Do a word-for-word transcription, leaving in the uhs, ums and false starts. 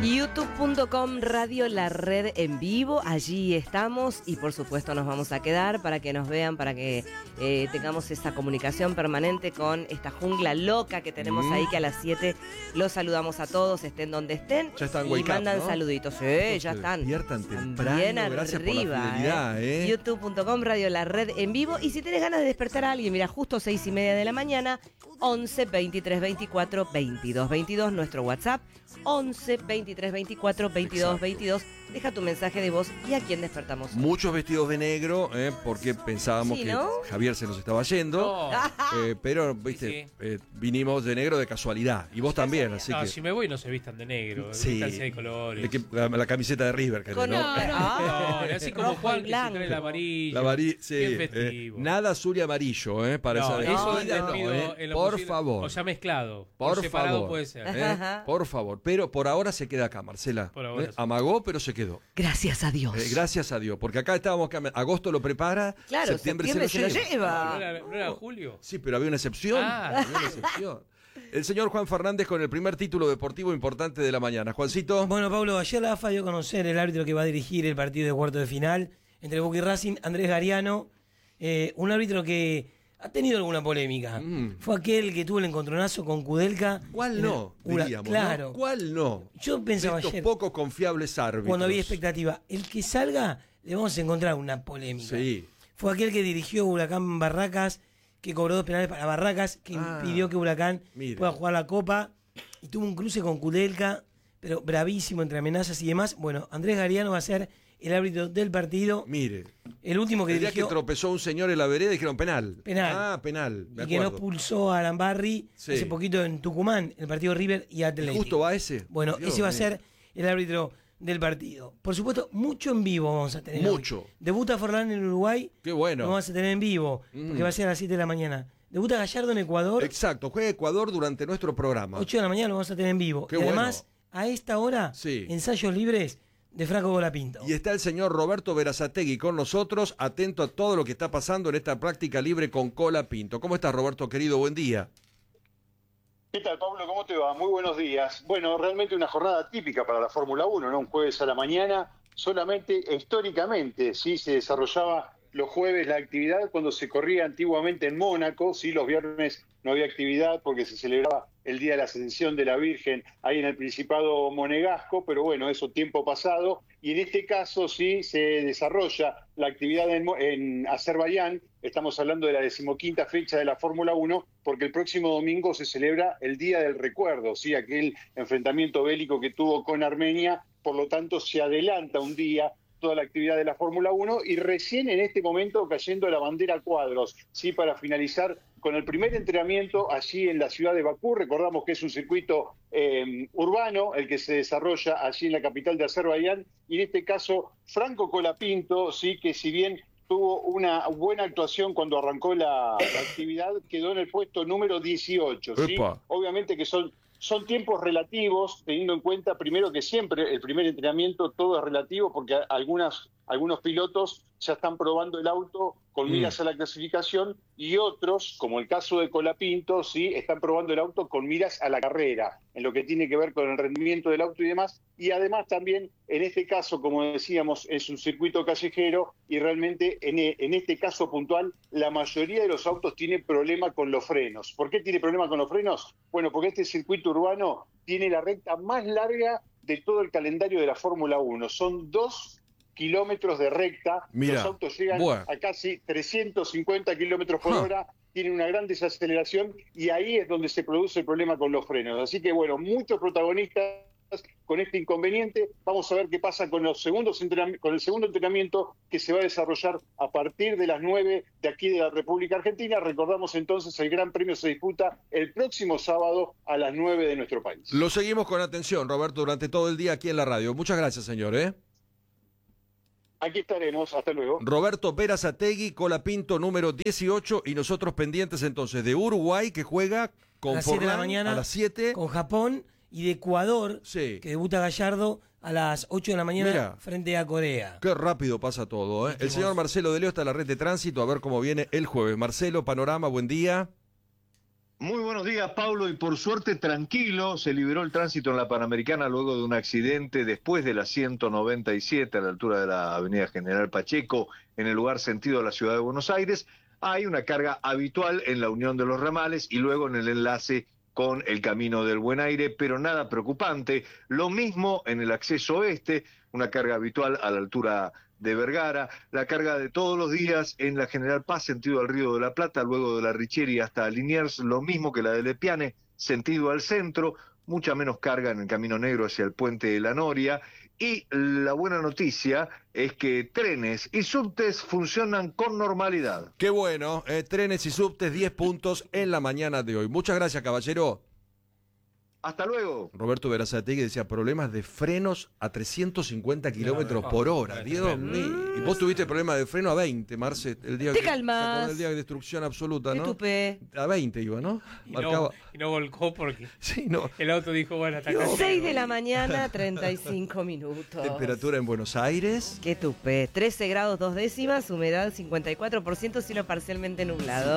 youtube punto com Radio La Red en vivo, allí estamos y por supuesto nos vamos a quedar para que nos vean, para que eh, tengamos esa comunicación permanente con esta jungla loca que tenemos mm. ahí, que a las siete los saludamos a todos, estén donde estén, ya están y mandan up, ¿no? saluditos, sí, ya están despiertan temprano, bien gracias arriba, por la fidelidad, ¿eh? ¿eh? youtube punto com Radio La Red en vivo, y si tenés ganas de despertar a alguien, mira, justo seis y media de la mañana, once, veintitrés, veinticuatro, veintidós, veintidós, nuestro WhatsApp, once, veintitrés, veinticuatro, veintidós, veintidós, deja tu mensaje de voz y a quién despertamos hoy. Muchos vestidos de negro, eh, porque pensábamos sí, que ¿no? Javier se nos estaba yendo, No. eh, pero viste, Sí, sí. Eh, vinimos de negro de casualidad, y vos también, así No, que... si me voy no se vistan de negro, Sí, vístanse de colores. de que- la, la camiseta de River, querés, Con ¿no? no, No, así como rojo Juan y que se blanco. trae el amarillo. La vari- sí, bien eh, festivo. nada azul y amarillo, eh, para No, esa eso despedida, te no, pido eh. en lo Por posible. favor. O sea, mezclado. Por o separado favor. puede ser. ¿Eh? Ajá. Por favor, pero por ahora se queda acá, Marcela. Por ahora ¿Eh? sí. Amagó, pero se quedó. Gracias a Dios. Eh, gracias a Dios, porque acá estábamos, que agosto lo prepara, Claro, septiembre, septiembre se lo se lo lleva. lleva. ¿No era, no era Julio? Sí, pero había una excepción. Ah. Había una excepción. El señor Juan Fernández con el primer título deportivo importante de la mañana. Juancito. Bueno, Pablo, ayer la A F A dio a conocer el árbitro que va a dirigir el partido de cuarto de final entre Boca y Racing, Andrés Gariano, eh, un árbitro que ha tenido alguna polémica. Mm. Fue aquel que tuvo el encontronazo con Kudelka. ¿Cuál en no? el Ura- Diríamos, claro. ¿no? ¿Cuál no? Yo pensaba De estos ayer, poco confiables árbitros. cuando había expectativa, el que salga, le vamos a encontrar una polémica. Sí. Fue aquel que dirigió Huracán Barracas, que cobró dos penales para Barracas, que Ah, impidió que Huracán mire. pueda jugar la Copa, y tuvo un cruce con Kudelka, pero bravísimo entre amenazas y demás. Bueno, Andrés Gariano va a ser el árbitro del partido, Mire. el último que El día dirigió, que tropezó un señor en la vereda y dijeron penal. Penal. Ah, penal. Me y que no acuerdo. expulsó a Arambarri Sí. hace poquito en Tucumán, el partido River y Atlético. Justo va ese. Bueno, Dios ese va a mío. ser el árbitro del partido. Por supuesto, mucho en vivo vamos a tener. Mucho. hoy. Debuta Forlán en Uruguay. Qué bueno. Lo vamos a tener en vivo, Mm. porque va a ser a las siete de la mañana. Debuta Gallardo en Ecuador. Exacto, juega Ecuador durante nuestro programa. ocho de la mañana lo vamos a tener en vivo. Qué y además, bueno. a esta hora, Sí. ensayos libres de Franco Colapinto. Y está el señor Roberto Berazategui con nosotros, atento a todo lo que está pasando en esta práctica libre con Cola Pinto. ¿Cómo estás, Roberto, querido? Buen día. ¿Qué tal, Pablo? ¿Cómo te va? Muy buenos días. Bueno, realmente una jornada típica para la Fórmula uno, ¿no? Un jueves a la mañana. Solamente históricamente, sí, se desarrollaba los jueves la actividad cuando se corría antiguamente en Mónaco, sí, los viernes no había actividad porque se celebraba el Día de la Ascensión de la Virgen ahí en el Principado Monegasco, pero bueno, eso tiempo pasado, y en este caso sí se desarrolla la actividad en, en Azerbaiyán. Estamos hablando de la decimoquinta fecha de la Fórmula uno, porque el próximo domingo se celebra el Día del Recuerdo, sí, aquel enfrentamiento bélico que tuvo con Armenia, por lo tanto se adelanta un día toda la actividad de la Fórmula uno, y recién en este momento cayendo la bandera a cuadros, sí, para finalizar con el primer entrenamiento allí en la ciudad de Bakú. Recordamos que es un circuito eh, urbano el que se desarrolla allí en la capital de Azerbaiyán, y en este caso Franco Colapinto, sí, que si bien tuvo una buena actuación cuando arrancó la, la actividad, quedó en el puesto número dieciocho, ¿sí? Epa. Obviamente que son Son tiempos relativos, teniendo en cuenta primero que siempre el primer entrenamiento todo es relativo, porque algunas, algunos pilotos ya están probando el auto con miras Mm. a la clasificación, y otros, como el caso de Colapinto, sí, están probando el auto con miras a la carrera, en lo que tiene que ver con el rendimiento del auto y demás. Y además también, en este caso, como decíamos, es un circuito callejero, y realmente en, en este caso puntual, la mayoría de los autos tiene problema con los frenos. ¿Por qué tiene problema con los frenos? Bueno, porque este circuito urbano tiene la recta más larga de todo el calendario de la Fórmula uno. Son dos kilómetros de recta. Mirá, los autos llegan bueno. a casi trescientos cincuenta kilómetros por Huh. hora, tienen una gran desaceleración, y ahí es donde se produce el problema con los frenos. Así que bueno, muchos protagonistas con este inconveniente. Vamos a ver qué pasa con los segundos entrenam- con el segundo entrenamiento, que se va a desarrollar a partir de las nueve de aquí de la República Argentina. Recordamos entonces, el Gran Premio se disputa el próximo sábado a las nueve de nuestro país. Lo seguimos con atención, Roberto, durante todo el día aquí en la radio. Muchas gracias, señor, ¿eh? Aquí estaremos, hasta luego. Roberto Berazategui, Colapinto número dieciocho, y nosotros pendientes entonces de Uruguay, que juega a con las siete de la Forlán mañana a las siete. con Japón, y de Ecuador, Sí. que debuta Gallardo a las ocho de la mañana Mira. frente a Corea. Qué rápido pasa todo, ¿eh? El Dijimos. señor Marcelo de Leo está en la red de tránsito, a ver cómo viene el jueves. Marcelo, panorama, buen día. Muy buenos días, Pablo, y por suerte tranquilo, se liberó el tránsito en la Panamericana luego de un accidente después de la ciento noventa y siete a la altura de la avenida General Pacheco, en el lugar sentido a la ciudad de Buenos Aires. Hay una carga habitual en la unión de los ramales y luego en el enlace con el Camino del Buen Aire, pero nada preocupante. Lo mismo en el acceso oeste, una carga habitual a la altura de Vergara, la carga de todos los días en la General Paz, sentido al Río de la Plata, luego de la Richieri hasta Liniers, lo mismo que la de Lepiane, sentido al centro, mucha menos carga en el Camino Negro hacia el Puente de la Noria. Y la buena noticia es que trenes y subtes funcionan con normalidad. Qué bueno, eh, trenes y subtes, diez puntos en la mañana de hoy. Muchas gracias, caballero. Hasta luego. Roberto Berazategui decía, problemas de frenos a trescientos cincuenta kilómetros por hora. Dios mío. Y vos tuviste problema de freno a veinte, Marce, el día Te que calmás. el día de destrucción absoluta, Qué ¿no? tupé. A veinte iba, ¿no? Y Marcaba. no, y no volcó porque Sí, no. el auto dijo, bueno, hasta acá. seis de la mañana, treinta y cinco minutos. Temperatura en Buenos Aires. Qué tupé. trece grados dos décimas, humedad cincuenta y cuatro por ciento, cielo parcialmente nublado.